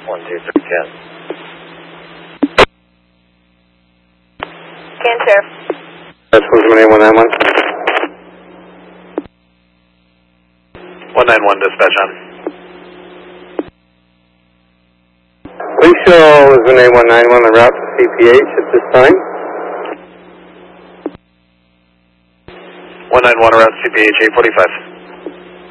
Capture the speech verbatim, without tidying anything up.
one two three ten. Can Sheriff. That's one one nine one. one nine one dispatch on. Please show Lisbon one nine one en route to C P H at this time. one nine one around C P H eight forty-five.